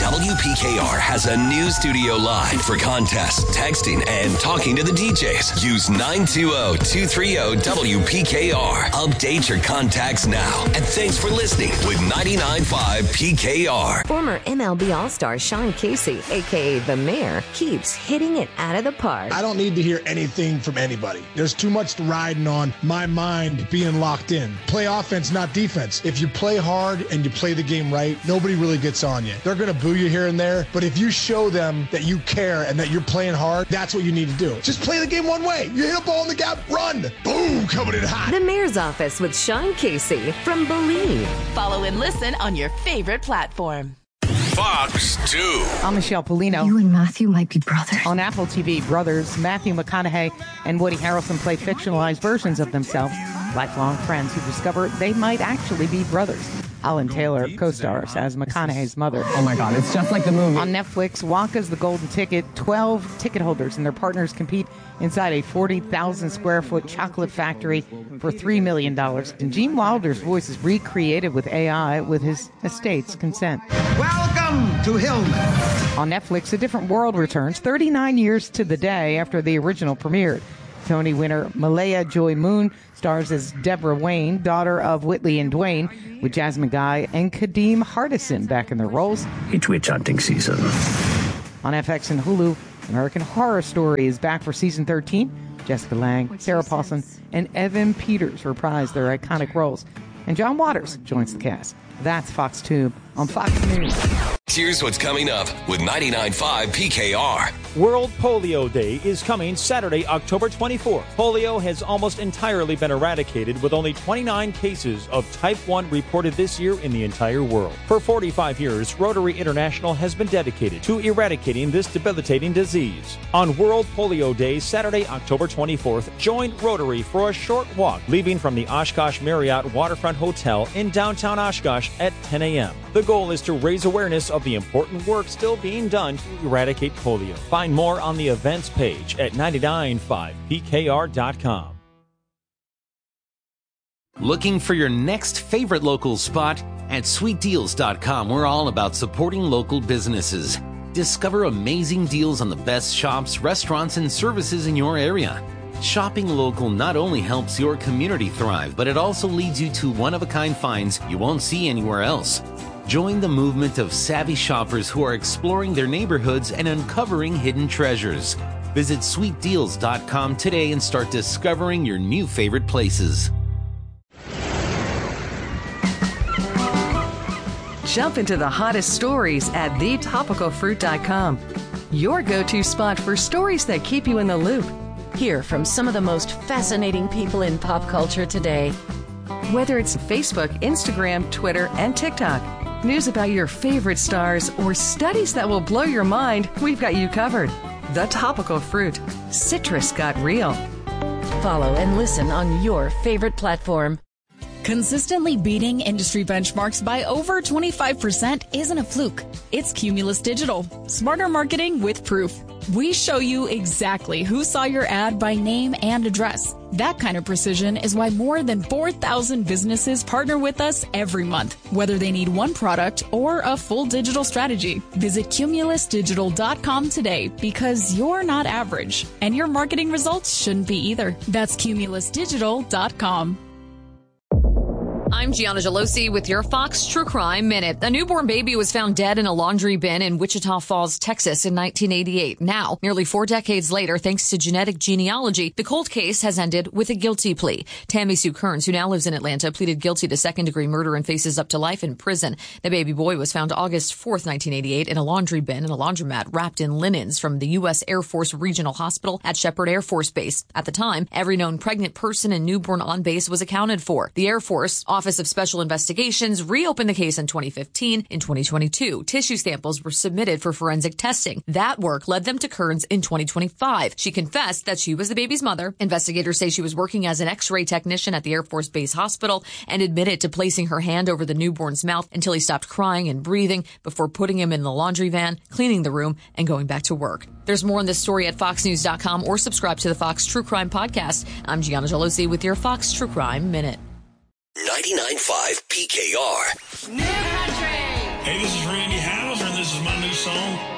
WPKR has a new studio line for contests, texting, and talking to the DJs. Use 920-230-WPKR. Update your contacts now. And thanks for listening with 99.5 PKR. Former MLB All-Star Sean Casey, a.k.a. The Mayor, keeps hitting it out of the park. I don't need to hear anything from anybody. There's too much riding on my mind being locked in. Play offense, not defense. If you play hard and you play the game right, nobody really gets on you. They're going to boo you here and there, but if you show them that you care and that you're playing hard, that's what you need to do. Just play the game one way. You hit a ball in the gap, run. Boom, coming in hot. The Mayor's Office with Sean Casey from Believe. Follow and listen on your favorite platform. Fox 2. I'm Michelle Polino. You and Matthew might be brothers. On Apple TV, brothers Matthew McConaughey and Woody Harrelson play fictionalized versions of themselves, lifelong friends who discover they might actually be brothers. Alan Taylor co-stars as McConaughey's mother. Oh my God, it's just like the movie. On Netflix, Wonka's The Golden Ticket. 12 ticket holders and their partners compete inside a 40,000 square foot chocolate factory for $3 million. And Gene Wilder's voice is recreated with AI with his estate's consent. Welcome to Hillman. On Netflix, A Different World returns 39 years to the day after the original premiered. Tony winner Malaya Joy Moon stars as Deborah Wayne, daughter of Whitley and Dwayne, with Jasmine Guy and Kadeem Hardison back in their roles. It's witch hunting season. On FX and Hulu, American Horror Story is back for season 13. Jessica Lange, Sarah Paulson, and Evan Peters reprise their iconic roles. And John Waters joins the cast. That's Fox 2 on Fox News. Here's what's coming up with 99.5 PKR. World Polio Day is coming Saturday, October 24th. Polio has almost entirely been eradicated, with only 29 cases of type 1 reported this year in the entire world. For 45 years, Rotary International has been dedicated to eradicating this debilitating disease. On World Polio Day, Saturday, October 24th, join Rotary for a short walk, leaving from the Oshkosh Marriott Waterfront Hotel in downtown Oshkosh at 10 a.m. The goal is to raise awareness of the important work still being done to eradicate polio. Find more on the events page at 995pkr.com. Looking for your next favorite local spot? At sweetdeals.com, we're all about supporting local businesses. Discover amazing deals on the best shops, restaurants, and services in your area. Shopping local not only helps your community thrive, but it also leads you to one-of-a-kind finds you won't see anywhere else. Join the movement of savvy shoppers who are exploring their neighborhoods and uncovering hidden treasures. Visit sweetdeals.com today and start discovering your new favorite places. Jump into the hottest stories at thetopicalfruit.com. Your go-to spot for stories that keep you in the loop. Hear from some of the most fascinating people in pop culture today. Whether it's Facebook, Instagram, Twitter, and TikTok, news about your favorite stars, or studies that will blow your mind, we've got you covered. The Topical Fruit. Citrus got real. Follow and listen on your favorite platform. Consistently beating industry benchmarks by over 25% isn't a fluke. It's Cumulus Digital. Smarter marketing with proof. We show you exactly who saw your ad by name and address. That kind of precision is why more than 4,000 businesses partner with us every month, whether they need one product or a full digital strategy. Visit cumulusdigital.com today, because you're not average, and your marketing results shouldn't be either. That's cumulusdigital.com. I'm Gianna Gelosi with your Fox True Crime Minute. A newborn baby was found dead in a laundry bin in Wichita Falls, Texas in 1988. Now, nearly 4 decades later, thanks to genetic genealogy, the cold case has ended with a guilty plea. Tammy Sue Kearns, who now lives in Atlanta, pleaded guilty to second-degree murder and faces up to life in prison. The baby boy was found August 4th, 1988 in a laundry bin in a laundromat wrapped in linens from the U.S. Air Force Regional Hospital at Shepherd Air Force Base. At the time, every known pregnant person and newborn on base was accounted for. The Air Force Office of Special Investigations reopened the case in 2015. In 2022, tissue samples were submitted for forensic testing. That work led them to Kearns in 2025. She confessed that she was the baby's mother. Investigators say she was working as an X-ray technician at the Air Force Base Hospital and admitted to placing her hand over the newborn's mouth until he stopped crying and breathing before putting him in the laundry van, cleaning the room, and going back to work. There's more on this story at foxnews.com or subscribe to the Fox True Crime Podcast. I'm Gianna Gelosi with your Fox True Crime Minute. 99.5 PKR. New Country. Hey, this is Randy Houser, and this is my know.